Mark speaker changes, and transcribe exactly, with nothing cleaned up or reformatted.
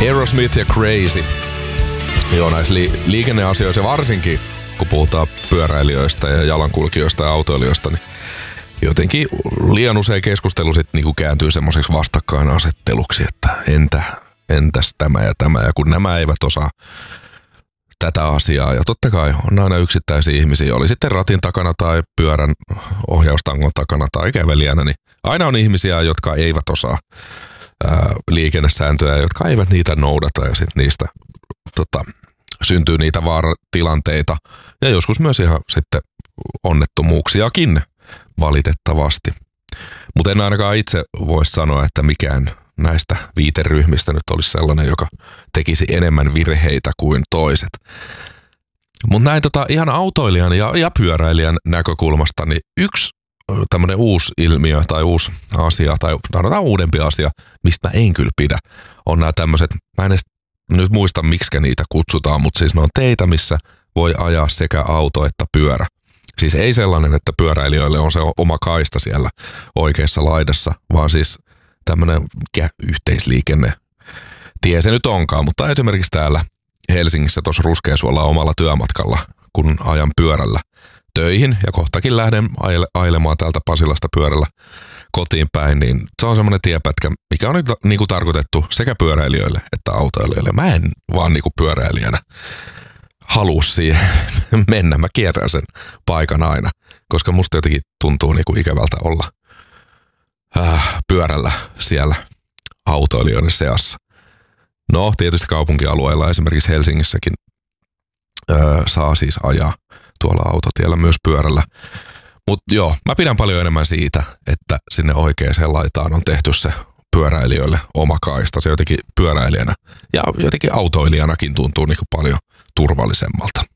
Speaker 1: Aerosmith ja Crazy. Joo, näissä li- liikenneasioissa varsinkin, kun puhutaan pyöräilijöistä ja jalankulkijoista ja autoilijoista, niin jotenkin liian usein keskustelu sitten niinku kääntyy semmoiseksi vastakkainasetteluksi, että entä, entäs tämä ja tämä. Ja kun nämä eivät osaa tätä asiaa, ja totta kai on aina yksittäisiä ihmisiä, oli sitten ratin takana tai pyörän ohjaustangon takana tai kävelijänä, niin aina on ihmisiä, jotka eivät osaa ää, liikennesääntöjä, jotka eivät niitä noudata, ja sitten niistä tota, syntyy niitä vaaratilanteita, ja joskus myös ihan sitten onnettomuuksiakin valitettavasti. Mutta en ainakaan itse voi sanoa, että mikään näistä viiteryhmistä nyt olisi sellainen, joka tekisi enemmän virheitä kuin toiset. Mutta näin tota, ihan autoilijan ja, ja pyöräilijän näkökulmasta, niin yksi tämmöinen uusi ilmiö tai uusi asia, tai sanotaan uudempi asia, mistä mä en kyllä pidä, on nämä tämmöiset, mä en edes nyt muista, miksi niitä kutsutaan, mutta siis ne on teitä, missä voi ajaa sekä auto että pyörä. Siis ei sellainen, että pyöräilijöille on se oma kaista siellä oikeassa laidassa, vaan siis tämmöinen yhteisliikenne. Tie se nyt onkaan, mutta esimerkiksi täällä Helsingissä tuossa Ruskeasuolla omalla työmatkalla, kun ajan pyörällä töihin ja kohtakin lähden ailemaan täältä Pasilasta pyörällä kotiin päin, niin se on semmoinen tiepätkä, mikä on nyt niinku tarkoitettu sekä pyöräilijöille että autoilijoille. Mä en vaan niinku pyöräilijänä halua siihen mennä. Mä kierrän sen paikan aina, koska musta jotenkin tuntuu niinku ikävältä olla äh, pyörällä siellä autoilijoiden seassa. No, tietysti kaupunkialueilla, esimerkiksi Helsingissäkin äh, saa siis ajaa tuolla autotiellä myös pyörällä. Mutta joo, mä pidän paljon enemmän siitä, että sinne oikeaan laitaan on tehty se pyöräilijöille oma kaista. Se jotenkin pyöräilijänä ja jotenkin autoilijanakin tuntuu niinku paljon turvallisemmalta.